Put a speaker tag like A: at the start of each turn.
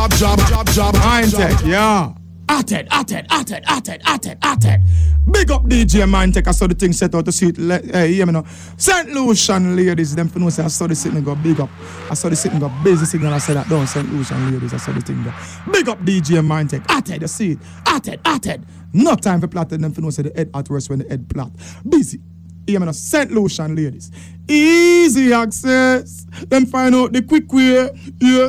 A: Job, Mindtech, yeah. Atted. Big up DJ Mindtech. I saw the thing set out to see it. Hey, hear me now. St. Lucian ladies, them for no say I saw the sitting go big up. I saw the sitting go busy signal. I said that down. St. Lucian ladies, I saw the thing go. Big up DJ Mindtech. Atted, you see it. Atted. No time for plotting them for no say the head at worst when the head plot. Busy. Hear me now. St. Lucian ladies. Easy access. Then find out the quick way. Yeah.